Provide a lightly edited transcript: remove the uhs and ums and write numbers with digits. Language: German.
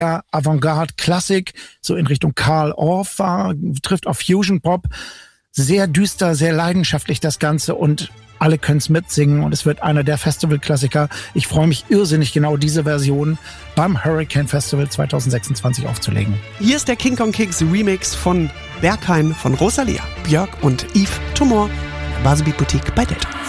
Avantgarde, Klassik, so in Richtung Carl Orff war, trifft auf Fusion Pop. Sehr düster, sehr leidenschaftlich das Ganze und alle können es mitsingen und es wird einer der Festivalklassiker. Ich freue mich irrsinnig, genau diese Version beim Hurricane Festival 2026 aufzulegen. Hier ist der King Kong Kings Remix von Berghain von Rosalia, Björk und Yves Tumor, Baselbeat Boutique bei Delta.